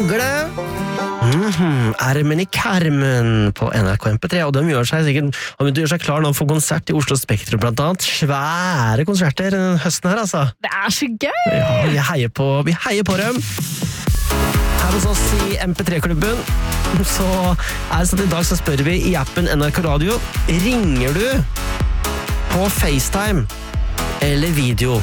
Hagle. Armen i Karmen på NRK MP3, og de gjør seg klar nå for konsert i Oslo Spektrum blant annet. Svære konserter høsten her, altså. Det så gøy! Ja, vi heier på dem. Her hos oss i MP3-klubben, så det sånn at i dag så spør vi i appen NRK Radio, ringer du på FaceTime eller video?